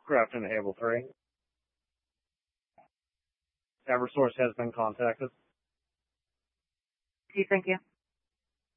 Grafton Able 3. EverSource has been contacted. Okay, thank you.